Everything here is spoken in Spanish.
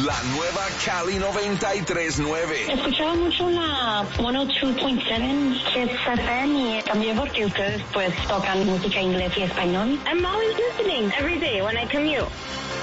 La nueva Cali 93.9. Escuchaba mucho la 102.7 Kids FM y también porque ustedes pues tocan música inglés y español. I'm always listening every day when I commute.